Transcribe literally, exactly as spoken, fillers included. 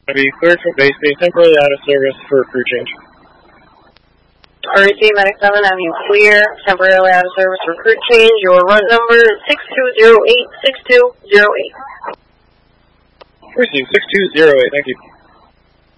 be cleared from base, being temporarily out of service for crew change. R E C Medic seven, having you clear, temporarily out of service for crew change. Your run number is six two zero eight, six two zero eight. Received six two zero eight, thank you.